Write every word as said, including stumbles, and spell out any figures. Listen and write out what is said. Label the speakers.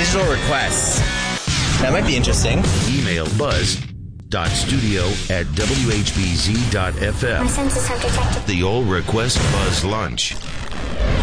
Speaker 1: digital requests. That might be interesting.
Speaker 2: Email buzz.studio at w h b z dot f m.
Speaker 3: My senses have detected
Speaker 2: The All Request Buzz Lunch.